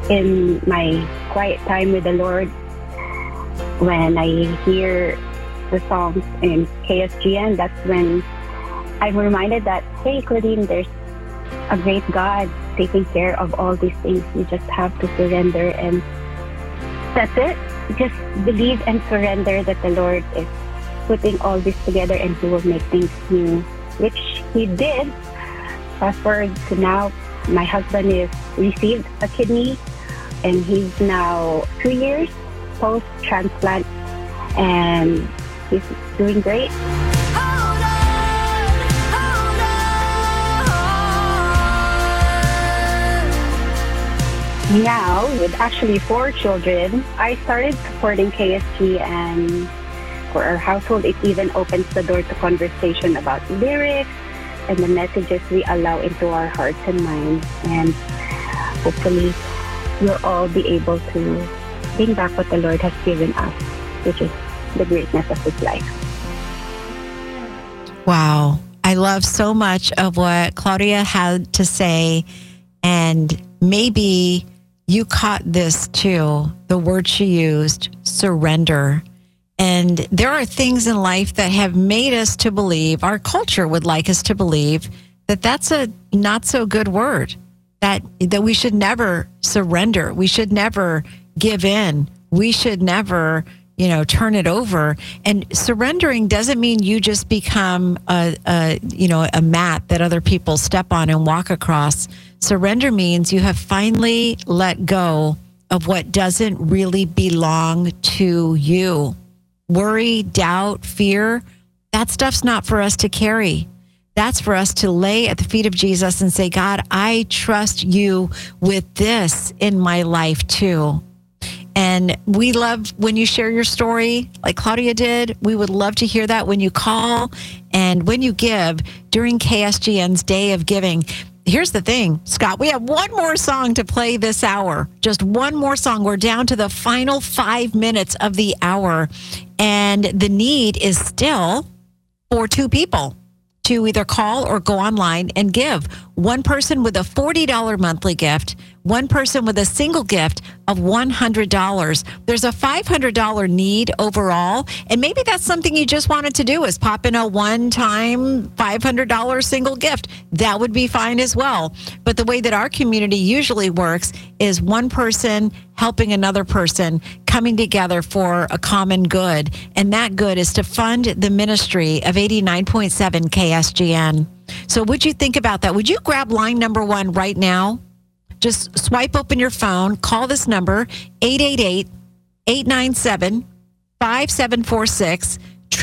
in my quiet time with the Lord, when I hear the songs in KSGN, that's when I'm reminded that, hey, Claudine, there's a great God taking care of all these things. You just have to surrender, and that's it. Just believe and surrender that the Lord is putting all this together and He will make things new, which He did. Fast forward to now, my husband is received a kidney, and he's now 2 years post-transplant, and he's doing great. Now, with actually 4 children, I started supporting KSG, and for our household, it even opens the door to conversation about lyrics and the messages we allow into our hearts and minds. And hopefully, we'll all be able to bring back what the Lord has given us, which is the greatness of His life. Wow. I love so much of what Claudia had to say, and maybe you caught this too, the word she used, surrender. And there are things in life that have made us to believe, our culture would like us to believe, that that's a not so good word, that we should never surrender. We should never give in. We should never, turn it over. And surrendering doesn't mean you just become a mat that other people step on and walk across. Surrender means you have finally let go of what doesn't really belong to you. Worry, doubt, fear, that stuff's not for us to carry. That's for us to lay at the feet of Jesus and say, God, I trust you with this in my life too. And we love when you share your story like Claudia did. We would love to hear that when you call and when you give during KSGN's Day of Giving. Here's the thing, Scott, we have one more song to play this hour. Just one more song. We're down to the final 5 minutes of the hour. And the need is still for 2 people to either call or go online and give. One person with a $40 monthly gift, one person with a single gift of $100. There's a $500 need overall, and maybe that's something you just wanted to do is pop in a one-time $500 single gift. That would be fine as well. But the way that our community usually works is one person helping another person, coming together for a common good, and that good is to fund the ministry of 89.7 KSGN. So would you think about that? Would you grab line number 1 right now? Just swipe open your phone, call this number, 888-897-5746,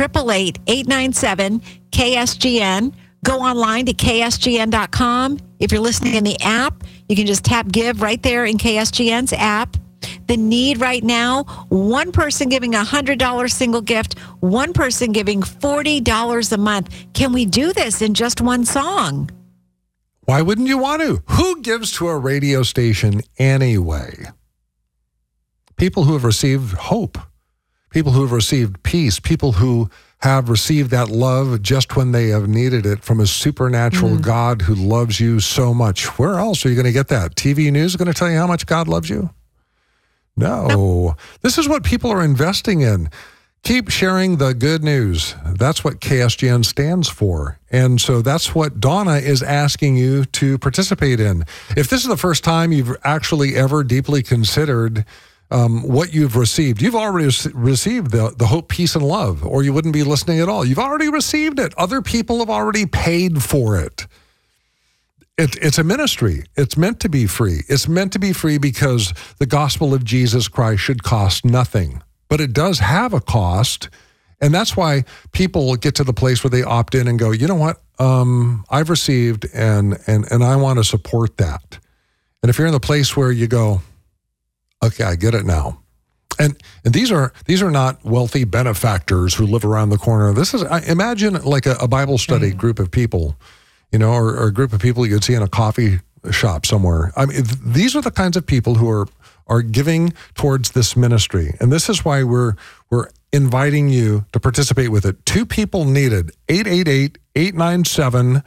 888-897-KSGN. Go online to ksgn.com. If you're listening in the app, you can just tap give right there in KSGN's app. The need right now, one person giving a $100 single gift, one person giving $40 a month. Can we do this in just one song? Why wouldn't you want to? Who gives to a radio station anyway? People who have received hope, people who have received peace, people who have received that love just when they have needed it from a supernatural God who loves you so much. Where else are you going to get that? TV news is going to tell you how much God loves you? No. This is what people are investing in. Keep sharing the good news. That's what KSGN stands for. And so that's what Donna is asking you to participate in. If this is the first time you've actually ever deeply considered what you've received, you've already received the hope, peace, and love, or you wouldn't be listening at all. You've already received it. Other people have already paid for it. It's a ministry. It's meant to be free. It's meant to be free because the gospel of Jesus Christ should cost nothing. But it does have a cost, and that's why people get to the place where they opt in and go, you know what, I've received, and I want to support that. And if you're in the place where you go, okay, I get it now. And these are not wealthy benefactors who live around the corner. This is, imagine like a Bible study group of people, or a group of people you could see in a coffee shop somewhere. I mean, these are the kinds of people who are giving towards this ministry. And this is why we're inviting you to participate with it. 2 people needed,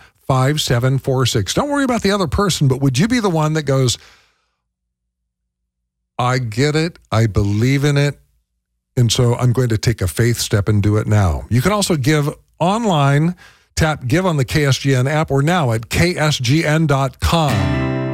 888-897-5746. Don't worry about the other person, but would you be the one that goes, I get it. I believe in it. And so I'm going to take a faith step and do it now. You can also give online. Tap Give on the KSGN app or now at ksgn.com.